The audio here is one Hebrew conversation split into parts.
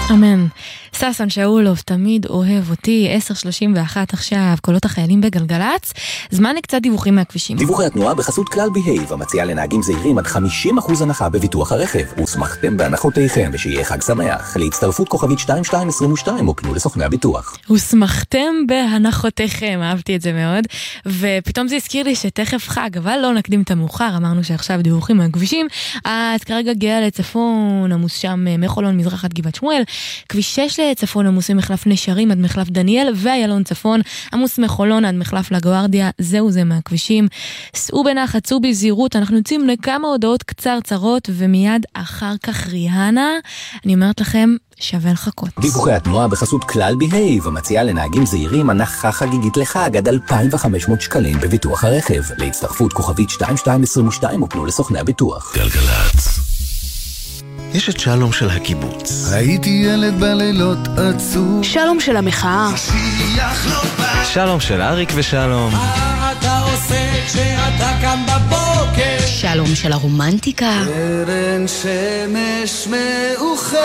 אמן. ססן שאולוב תמיד אוהב אותי. 10:31 עכשיו, קולות החיילים בגלגלץ. זמן קצת דיווחים מהכבישים. דיווחי התנועה בחסות כלל בהייב, המציעה לנהגים זהירים עד 50% הנחה בביטוח הרכב. הוסמכתם בהנחותיכם ושיהיה חג שמח. להצטרפות כוכבית 2222 או פנו לסוכני הביטוח. הוסמכתם בהנחותיכם, אהבתי את זה מאוד. ופתאום זה הזכיר לי שתכף חג, אבל לא נקדים את המאוחר. אמרנו שעכשיו דיווחים מהכבישים. אז כרגע גאה לצפון, עמוס שם מחולון מזרח עד גבעת שמואל. כביש 6 לצפון עמוס ממחלף נשרים עד מחלף דניאל, ואיילון צפון עמוס מחולון עד מחלף לגוארדיה. זהו זה מהכבישים. סעו בנחת, סעו בזהירות. אנחנו יוצאים לכמה הודעות קצרצרות, ומיד אחר כך ריהנה. אני אומרת לכם, שווה לחכות. דיווחי התנועה בחסות כלל בהייב, המציעה לנהגים זהירים הנחה חגיגית לחג עד 2,500 שקלים בביטוח הרכב. להצטרפות כוכבית 2222 או פנו לסוכני הביטוח. גלגלץ. יש את שלום של הקיבוץ. הייתי ילד בלילות עצוב. שלום של המחאה. שלום של אריק ושלום. מה אתה עושה כשאתה קם בבוקר? שלום של הרומנטיקה. קרן שמש מאוחרת.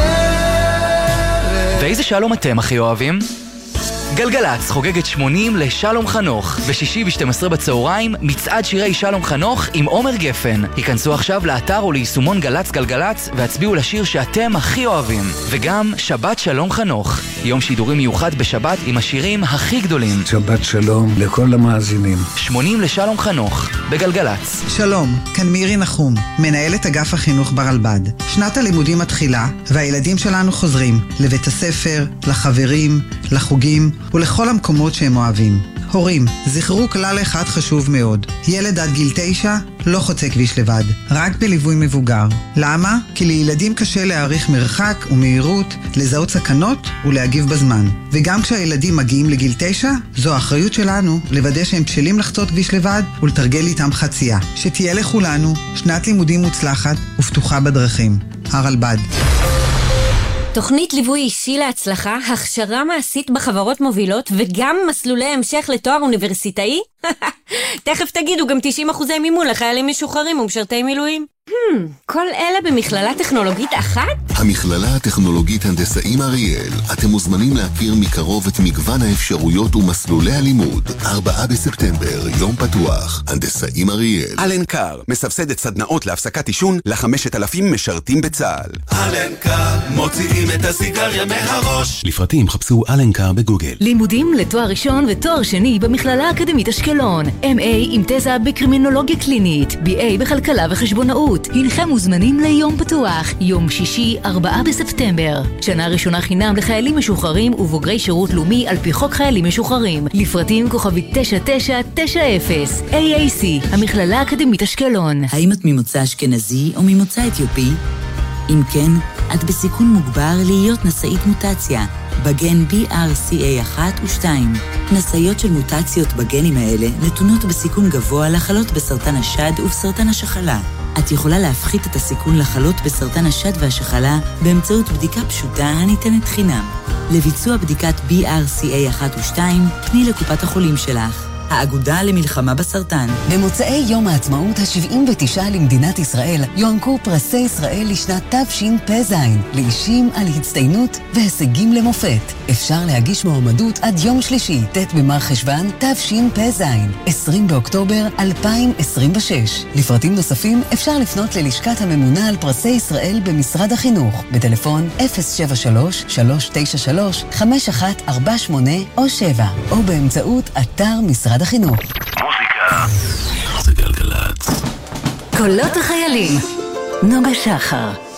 ואיזה שלום אתם הכי אוהבים? גלגלץ חוגגת 80 לשלום חנוך. בשישי ב-12 בצהריים מצעד שירי שלום חנוך עם עומר גפן. היכנסו עכשיו לאתר או ליישומון גלץ גלגלץ והצביעו לשיר שאתם הכי אוהבים. וגם שבת שלום חנוך, יום שידורים מיוחד בשבת עם השירים הכי גדולים. שבת שלום לכל המאזינים. 80 לשלום חנוך בגלגלץ. שלום, כאן מירי נחום, מנהלת אגף החינוך ברלב"ד. שנת הלימודים מתחילה והילדים שלנו חוזרים לבית הספר, לחברים, לחוגים ולכל המקומות שהם אוהבים. הורים, זכרו כלל אחד חשוב מאוד. ילד עד גיל 9 לא חוצה כביש לבד, רק בליווי מבוגר. למה? כי לילדים קשה להעריך מרחק ומהירות, לזהות סכנות ולהגיב בזמן. וגם כשהילדים מגיעים לגיל 9, זו האחריות שלנו לוודא שהם בשלים לחצות כביש לבד ולתרגל איתם חצייה. שתהיה לכולנו שנת לימודים מוצלחת ופתוחה בדרכים. הרלב"ד. תוכנית ליווי אישי להצלחה, הכשרה מעשית בחברות מובילות וגם מסלולי המשך לתואר אוניברסיטאי? תכף תגידו גם 90% מימון לחיילים משוחררים ומשרתי מילואים. כל אלה במכללה טכנולוגית אחת? המכללה הטכנולוגית הנדסאים אריאל. אתם מוזמנים להכיר מקרוב את מגוון האפשרויות ומסלולי הלימוד. 4 בספטמבר, יום פתוח. הנדסאים אריאל. אלנקר מסבסדת סדנאות להפסקת עישון ל5,000 משרתים בצה"ל. אלנקר מוציאים את הסיגריה מהראש. לפרטים חפשו אלנקר בגוגל. לימודים לתואר ראשון ותואר שני במכללה האקדמית אשקלון. MA עם תזה בקרימינולוגיה קלינית, BA בכלכלה וחשבונאות. הנכם מוזמנים ליום פתוח, יום שישי 4 בספטמבר. שנה ראשונה חינם לחיילים משוחררים ובוגרי שירות לאומי על פי חוק חיילים משוחררים. לפרטים כוכבית 9990. AAC, המכללה האקדמית אשקלון. האם את ממוצא אשכנזי או ממוצא אתיופי? אם כן, את בסיכון מוגבר להיות נשאית מוטציה בגן BRCA1 ו2. נשאיות של מוטציות בגנים האלה נתונות בסיכון גבוה לחלות בסרטן השד ובסרטן השחלה. את יכולה להפחית את הסיכון לחלות בסרטן השד והשחלה באמצעות בדיקה פשוטה הניתנת חינם. לביצוע בדיקת BRCA1 ו2, פני לקופת החולים שלך. האגודה למלחמה בסרטן. במוצאי יום העצמאות ה-79 למדינת ישראל יוענקו פרסי ישראל לשנת תשפ"ז לאישים על הצטיינות והישגים למופת. אפשר להגיש מועמדות עד יום שלישי, ט' במר חשוון תשפ"ז, 20 באוקטובר 2026. לפרטים נוספים אפשר לפנות ללשכת הממונה על פרסי ישראל במשרד החינוך בטלפון 073-393-5148 או 7 או באמצעות אתר משרד החינוך. מוזיקה זה גלגלץ. קולות החיילים, נוגה שחר.